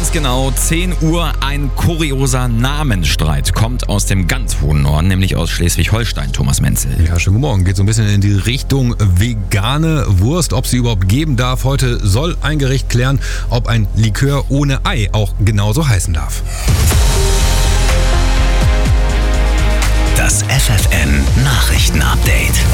Ganz genau, 10 Uhr, ein kurioser Namensstreit kommt aus dem ganz hohen Norden, nämlich aus Schleswig-Holstein, Thomas Menzel. Ja, schönen guten Morgen. Geht so ein bisschen in die Richtung vegane Wurst, ob sie überhaupt geben darf. Heute soll ein Gericht klären, ob ein Likör ohne Ei auch genauso heißen darf. Das FFN-Nachrichten-Update.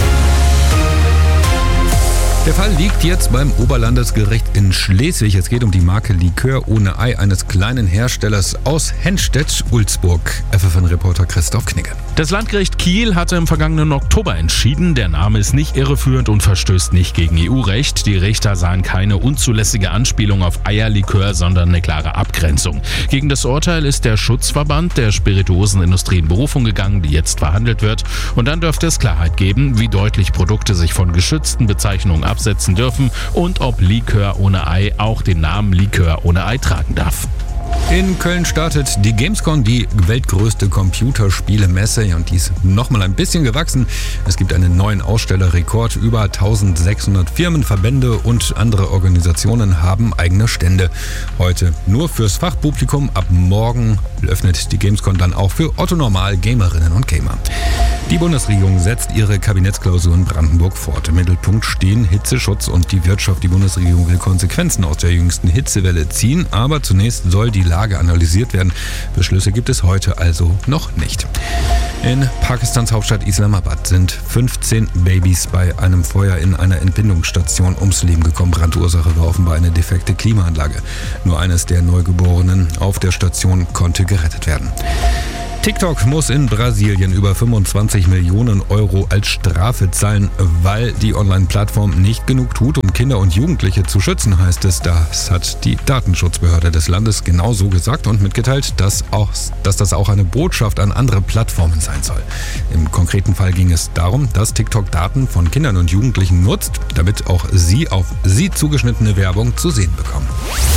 Der Fall liegt jetzt beim Oberlandesgericht in Schleswig. Es geht um die Marke Likör ohne Ei eines kleinen Herstellers aus Henstedt-Ulzburg. FFN-Reporter Christoph Knigge. Das Landgericht Kiel hatte im vergangenen Oktober entschieden, der Name ist nicht irreführend und verstößt nicht gegen EU-Recht. Die Richter sahen keine unzulässige Anspielung auf Eierlikör, sondern eine klare Abgrenzung. Gegen das Urteil ist der Schutzverband der Spirituosenindustrie in Berufung gegangen, die jetzt verhandelt wird. Und dann dürfte es Klarheit geben, wie deutlich Produkte sich von geschützten Bezeichnungen absetzen dürfen und ob Likör ohne Ei auch den Namen Likör ohne Ei tragen darf. In Köln startet die Gamescom, die weltgrößte Computerspielemesse. Ja, und die ist nochmal ein bisschen gewachsen. Es gibt einen neuen Ausstellerrekord. Über 1600 Firmen, Verbände und andere Organisationen haben eigene Stände. Heute nur fürs Fachpublikum. Ab morgen öffnet die Gamescom dann auch für Otto-Normal-Gamerinnen und Gamer. Die Bundesregierung setzt ihre Kabinettsklausur in Brandenburg fort. Im Mittelpunkt stehen Hitzeschutz und die Wirtschaft. Die Bundesregierung will Konsequenzen aus der jüngsten Hitzewelle ziehen, aber zunächst soll die Lage analysiert werden. Beschlüsse gibt es heute also noch nicht. In Pakistans Hauptstadt Islamabad sind 15 Babys bei einem Feuer in einer Entbindungsstation ums Leben gekommen. Brandursache war offenbar eine defekte Klimaanlage. Nur eines der Neugeborenen auf der Station konnte gerettet werden. TikTok muss in Brasilien über 25 Millionen Euro als Strafe zahlen, weil die Online-Plattform nicht genug tut, um Kinder und Jugendliche zu schützen, heißt es. Das hat die Datenschutzbehörde des Landes genauso gesagt und mitgeteilt, dass das auch eine Botschaft an andere Plattformen sein soll. Im konkreten Fall ging es darum, dass TikTok Daten von Kindern und Jugendlichen nutzt, damit auch sie auf sie zugeschnittene Werbung zu sehen bekommen.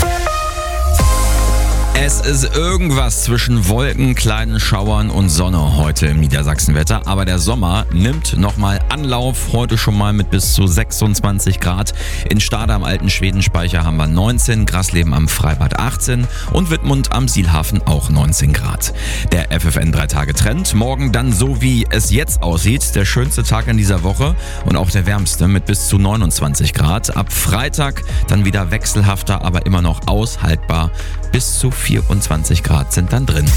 Es ist irgendwas zwischen Wolken, kleinen Schauern und Sonne heute im Niedersachsenwetter. Aber der Sommer nimmt nochmal Anlauf. Heute schon mal mit bis zu 26 Grad. In Stade am alten Schwedenspeicher haben wir 19, Grasleben am Freibad 18 und Wittmund am Sielhafen auch 19 Grad. Der FFN 3-Tage-Trend. Morgen dann so, wie es jetzt aussieht. Der schönste Tag in dieser Woche und auch der wärmste mit bis zu 29 Grad. Ab Freitag dann wieder wechselhafter, aber immer noch aushaltbar. Bis zu 24 Grad sind dann drin.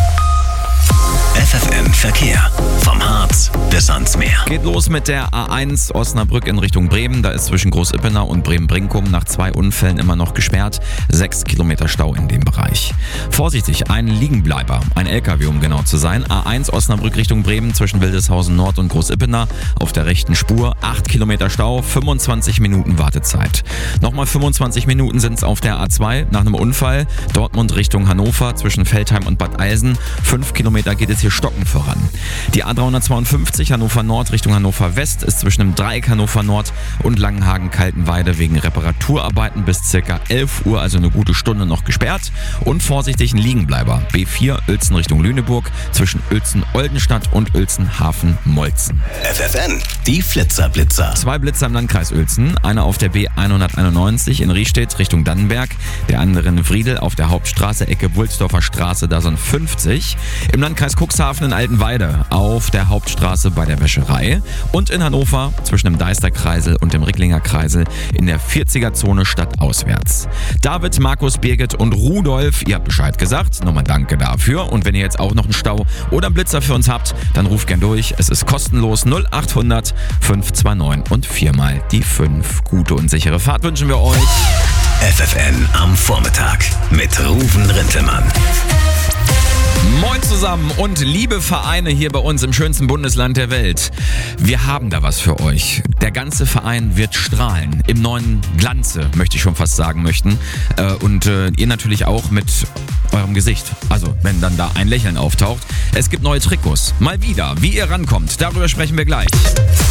FFN Verkehr. Vom Harz bis ans Meer. Geht los mit der A1 Osnabrück in Richtung Bremen. Da ist zwischen Groß-Ippenau und Bremen-Brinkum nach 2 Unfällen immer noch gesperrt. 6 Kilometer Stau in dem Bereich. Vorsichtig, ein Liegenbleiber, ein LKW um genau zu sein. A1 Osnabrück Richtung Bremen zwischen Wildeshausen Nord und Groß-Ippenau auf der rechten Spur. 8 Kilometer Stau, 25 Minuten Wartezeit. Nochmal 25 Minuten sind es auf der A2 nach einem Unfall. Dortmund Richtung Hannover zwischen Veltheim und Bad Eilsen. 5 Kilometer geht es hier stockend voran. Die A352 Hannover Nord Richtung Hannover West ist zwischen dem Dreieck Hannover Nord und Langenhagen-Kaltenweide wegen Reparaturarbeiten bis ca. 11 Uhr, also eine gute Stunde noch gesperrt. Und vorsichtig ein Liegenbleiber. B4 Uelzen Richtung Lüneburg zwischen Uelzen-Oldenstadt und Uelzen-Hafen-Molzen. FFN, die Flitzer-Blitzer. 2 Blitzer im Landkreis Uelzen. Einer auf der B191 in Riestedt Richtung Dannenberg. Der andere in Wriedel auf der Hauptstraße, Ecke Wulsdorfer Straße, da sind 50. Im Landkreis Cuxhaven in Altenweide auf der Hauptstraße bei der Wäscherei und in Hannover zwischen dem Deisterkreisel und dem Ricklinger Kreisel in der 40er-Zone stadtauswärts. David, Markus, Birgit und Rudolf, ihr habt Bescheid gesagt. Nochmal danke dafür. Und wenn ihr jetzt auch noch einen Stau oder einen Blitzer für uns habt, dann ruft gern durch. Es ist kostenlos 0800 529 und 4 mal die 5. Gute und sichere Fahrt wünschen wir euch. FFN am Vormittag mit Ruven Rintelmann. Moin zusammen und liebe Vereine hier bei uns im schönsten Bundesland der Welt. Wir haben da was für euch. Der ganze Verein wird strahlen. Im neuen Glanze, möchte ich schon fast sagen möchten. Und ihr natürlich auch mit eurem Gesicht. Also, wenn dann da ein Lächeln auftaucht. Es gibt neue Trikots. Mal wieder. Wie ihr rankommt, darüber sprechen wir gleich.